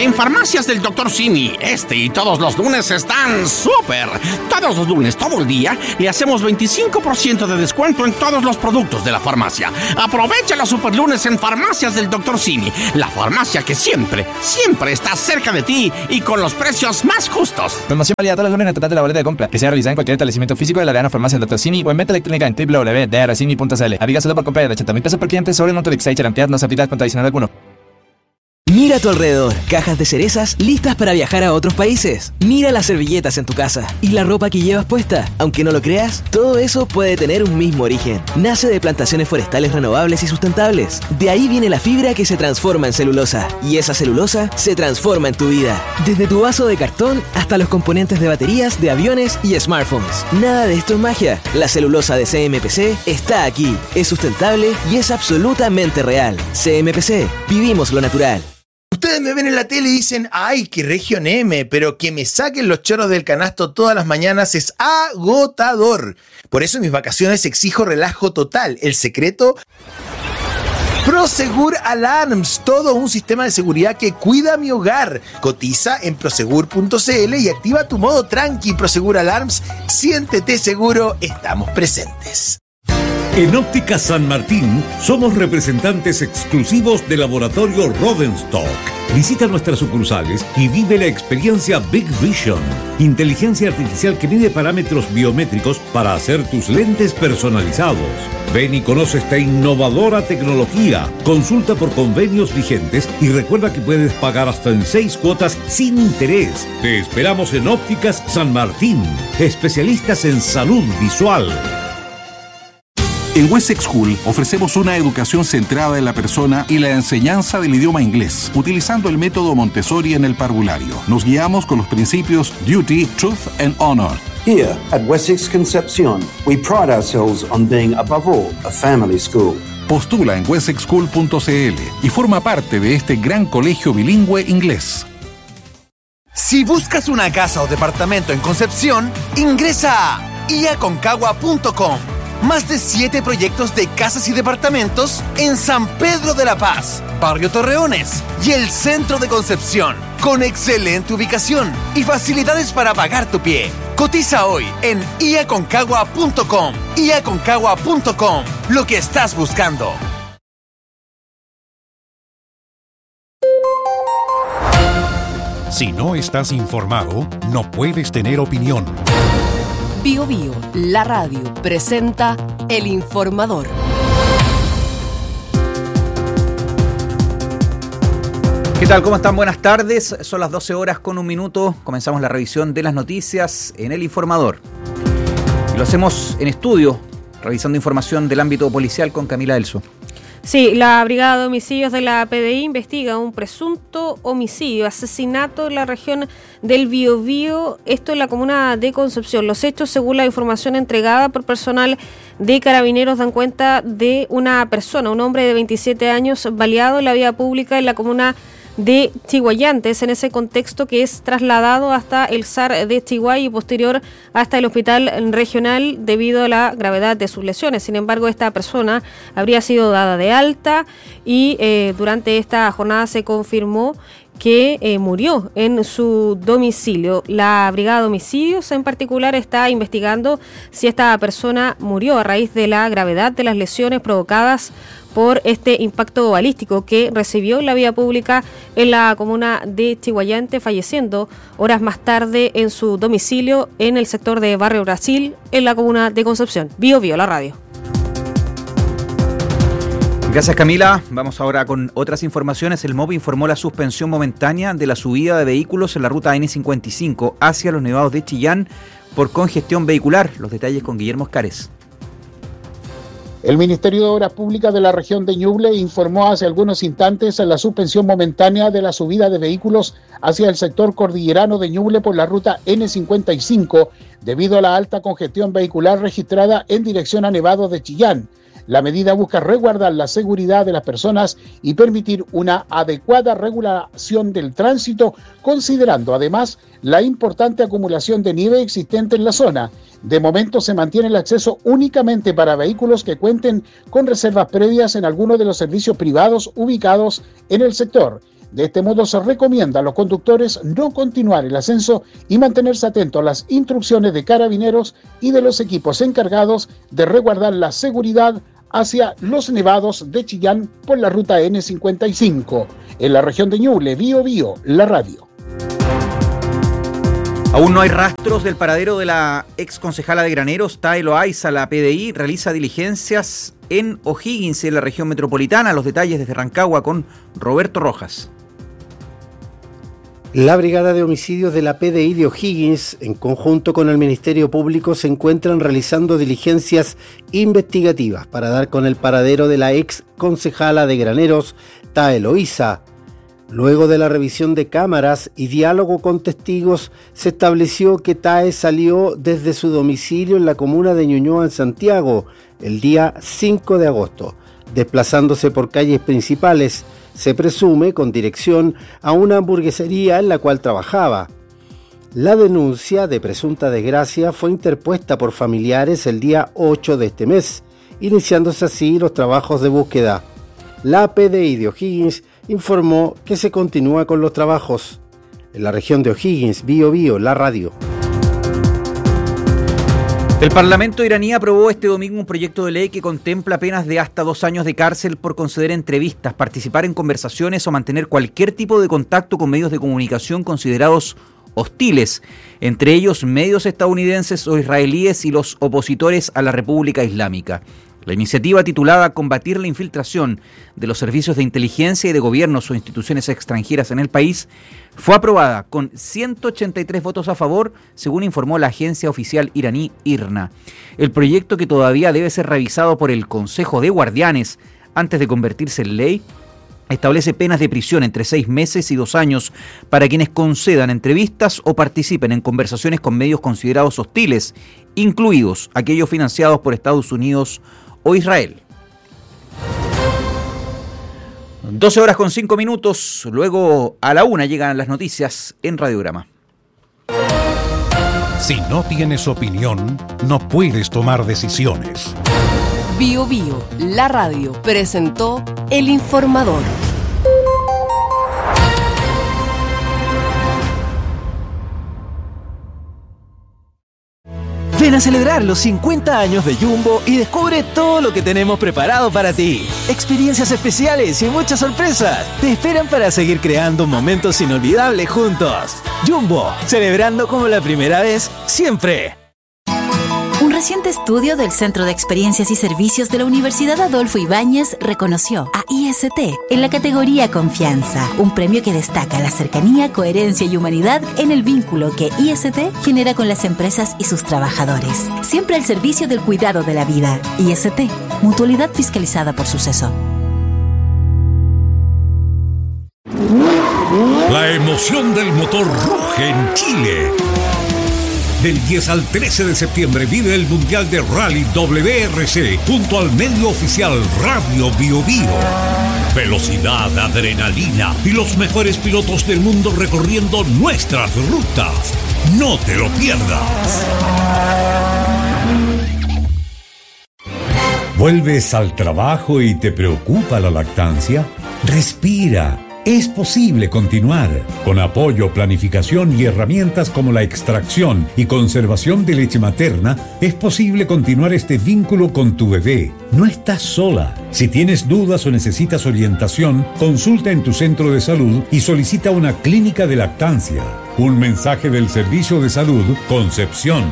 En Farmacias del Dr. Simi, este y todos los lunes están súper. Todos los lunes, todo el día, le hacemos 25% de descuento en todos los productos de la farmacia. Aprovecha los super lunes en Farmacias del Dr. Simi, la farmacia que siempre está cerca de ti y con los precios más justos. Promoción válida todos los lunes en el total de la boleta de compra, que sea realizada en cualquier establecimiento físico de la Arena Farmacia del Dr. Simi o en venta electrónica en www.drcimi.cl. Aplica solo por compra de 80.000 pesos por cliente sobre el monto de Exchange. La entidad no se aplica con adicional alguno. Mira a tu alrededor, cajas de cerezas listas para viajar a otros países. Mira las servilletas en tu casa y la ropa que llevas puesta. Aunque no lo creas, todo eso puede tener un mismo origen. Nace de plantaciones forestales renovables y sustentables. De ahí viene la fibra que se transforma en celulosa. Y esa celulosa se transforma en tu vida. Desde tu vaso de cartón hasta los componentes de baterías, de aviones y smartphones. Nada de esto es magia. La celulosa de CMPC está aquí. Es sustentable y es absolutamente real. CMPC, vivimos lo natural. Ustedes me ven en la tele y dicen, ¡ay, qué región M! Pero que me saquen los chorros del canasto todas las mañanas es agotador. Por eso en mis vacaciones exijo relajo total. El secreto... Prosegur Alarms, todo un sistema de seguridad que cuida mi hogar. Cotiza en prosegur.cl y activa tu modo tranqui. Prosegur Alarms, siéntete seguro, estamos presentes. En Óptica San Martín somos representantes exclusivos del laboratorio Rodenstock. Visita nuestras sucursales y vive la experiencia Big Vision, inteligencia artificial que mide parámetros biométricos para hacer tus lentes personalizados. Ven y conoce esta innovadora tecnología. Consulta por convenios vigentes y recuerda que puedes pagar hasta en 6 cuotas sin interés. Te esperamos en Ópticas San Martín, especialistas en salud visual. En Wessex School ofrecemos una educación centrada en la persona y la enseñanza del idioma inglés, utilizando el método Montessori en el parvulario. Nos guiamos con los principios Duty, Truth and Honor. Here at Wessex Concepcion, we pride ourselves on being, above all, a family school. Postula en wessexschool.cl y forma parte de este gran colegio bilingüe inglés. Si buscas una casa o departamento en Concepción, ingresa a iaconcagua.com. Más de 7 proyectos de casas y departamentos en San Pedro de la Paz, Barrio Torreones y el centro de Concepción, con excelente ubicación y facilidades para pagar tu pie. Cotiza hoy en iaconcagua.com. iaconcagua.com, lo que estás buscando. Si no estás informado, no puedes tener opinión. Bio Bio, la radio, presenta El Informador. ¿Qué tal? ¿Cómo están? Buenas tardes. Son las 12 horas con un minuto. Comenzamos la revisión de las noticias en El Informador. Y lo hacemos en estudio, revisando información del ámbito policial con Camila Elso. Sí, la Brigada de Homicidios de la PDI investiga un presunto homicidio, asesinato en la región del Biobío, esto en la comuna de Concepción. Los hechos, según la información entregada por personal de Carabineros, dan cuenta de una persona, un hombre de 27 años, baleado en la vía pública en la comuna de Chiguayantes, en ese contexto que es trasladado hasta el SAR de Chiguay y posterior hasta el hospital regional debido a la gravedad de sus lesiones. Sin embargo, esta persona habría sido dada de alta y durante esta jornada se confirmó que murió en su domicilio. La Brigada de Homicidios en particular está investigando si esta persona murió a raíz de la gravedad de las lesiones provocadas por este impacto balístico que recibió en la vía pública en la comuna de Chiguayante, falleciendo horas más tarde en su domicilio en el sector de Barrio Brasil, en la comuna de Concepción. Bio Bio, la radio. Gracias, Camila. Vamos ahora con otras informaciones. El MOB informó la suspensión momentánea de la subida de vehículos en la ruta N55 hacia los nevados de Chillán por congestión vehicular. Los detalles con Guillermo Oscares. El Ministerio de Obras Públicas de la región de Ñuble informó hace algunos instantes la suspensión momentánea de la subida de vehículos hacia el sector cordillerano de Ñuble por la ruta N55 debido a la alta congestión vehicular registrada en dirección a Nevados de Chillán. La medida busca resguardar la seguridad de las personas y permitir una adecuada regulación del tránsito, considerando además la importante acumulación de nieve existente en la zona. De momento se mantiene el acceso únicamente para vehículos que cuenten con reservas previas en algunos de los servicios privados ubicados en el sector. De este modo se recomienda a los conductores no continuar el ascenso y mantenerse atentos a las instrucciones de carabineros y de los equipos encargados de resguardar la seguridad hacia los nevados de Chillán por la ruta N55. En la región de Ñuble, Bío Bío, la radio. Aún no hay rastros del paradero de la ex concejala de Graneros, Tae Loaiza. La PDI realiza diligencias en O'Higgins, en la región metropolitana. Los detalles desde Rancagua con Roberto Rojas. La Brigada de Homicidios de la PDI de O'Higgins, en conjunto con el Ministerio Público, se encuentran realizando diligencias investigativas para dar con el paradero de la ex concejala de Graneros, Tae Loaiza. Luego de la revisión de cámaras y diálogo con testigos, se estableció que Tae salió desde su domicilio en la comuna de Ñuñoa, en Santiago, el día 5 de agosto, desplazándose por calles principales, se presume con dirección a una hamburguesería en la cual trabajaba. La denuncia de presunta desgracia fue interpuesta por familiares el día 8 de este mes, iniciándose así los trabajos de búsqueda. La PDI de O'Higgins informó que se continúa con los trabajos. En la región de O'Higgins, Bío Bío, la radio. El Parlamento iraní aprobó este domingo un proyecto de ley que contempla penas de hasta 2 años de cárcel por conceder entrevistas, participar en conversaciones o mantener cualquier tipo de contacto con medios de comunicación considerados hostiles, entre ellos medios estadounidenses o israelíes y los opositores a la República Islámica. La iniciativa, titulada Combatir la infiltración de los servicios de inteligencia y de gobiernos o instituciones extranjeras en el país, fue aprobada con 183 votos a favor, según informó la agencia oficial iraní IRNA. El proyecto, que todavía debe ser revisado por el Consejo de Guardianes antes de convertirse en ley, establece penas de prisión entre 6 meses y 2 años para quienes concedan entrevistas o participen en conversaciones con medios considerados hostiles, incluidos aquellos financiados por Estados Unidos o Israel. 12:05, luego a la 1 llegan las noticias en Radiograma. Si no tienes opinión, no puedes tomar decisiones. Bío Bío, la radio, presentó El Informador. Ven a celebrar los 50 años de Jumbo y descubre todo lo que tenemos preparado para ti. Experiencias especiales y muchas sorpresas te esperan para seguir creando momentos inolvidables juntos. Jumbo, celebrando como la primera vez, siempre. Un reciente estudio del Centro de Experiencias y Servicios de la Universidad Adolfo Ibáñez reconoció a IST en la categoría Confianza, un premio que destaca la cercanía, coherencia y humanidad en el vínculo que IST genera con las empresas y sus trabajadores. Siempre al servicio del cuidado de la vida. IST, mutualidad fiscalizada por Suceso. La emoción del motor ruge en Chile. Del 10 al 13 de septiembre vive el Mundial de Rally WRC junto al medio oficial Radio Bío Bío. Velocidad, adrenalina y los mejores pilotos del mundo recorriendo nuestras rutas. No te lo pierdas. ¿Vuelves al trabajo y te preocupa la lactancia? Respira. Es posible continuar. Con apoyo, planificación y herramientas como la extracción y conservación de leche materna, es posible continuar este vínculo con tu bebé. No estás sola. Si tienes dudas o necesitas orientación, consulta en tu centro de salud y solicita una clínica de lactancia. Un mensaje del Servicio de Salud Concepción.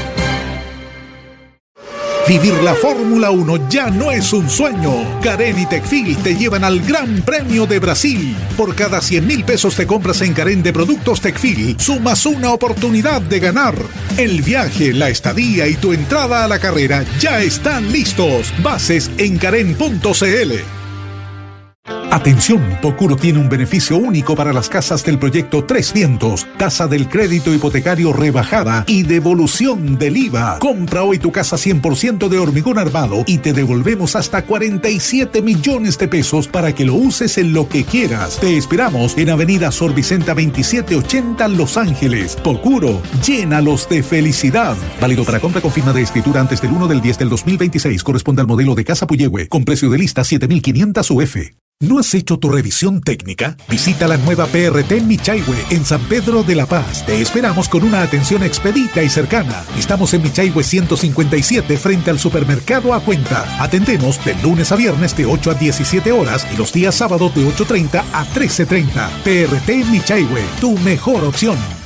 Vivir la Fórmula 1 ya no es un sueño. Carén y Tecfil te llevan al Gran Premio de Brasil. Por cada 100.000 pesos te compras en Carén de productos Tecfil, sumas una oportunidad de ganar. El viaje, la estadía y tu entrada a la carrera ya están listos. Bases en carén.cl. Atención, Procuro tiene un beneficio único para las casas del proyecto Tres Vientos. Tasa del crédito hipotecario rebajada y devolución del IVA. Compra hoy tu casa 100% de hormigón armado y te devolvemos hasta 47 millones de pesos para que lo uses en lo que quieras. Te esperamos en Avenida Sor Vicenta 2780, Los Ángeles. Procuro, llénalos de felicidad. Válido para compra con firma de escritura antes del 1 del 10 del 2026. Corresponde al modelo de casa Puyehue, con precio de lista 7.500 UF. ¿No has hecho tu revisión técnica? Visita la nueva PRT Michaihue en San Pedro de la Paz. Te esperamos con una atención expedita y cercana. Estamos en Michaihue 157 frente al supermercado A Cuenta. Atendemos de lunes a viernes de 8 a 17 horas y los días sábados de 8:30 a 13:30. PRT Michaihue, tu mejor opción.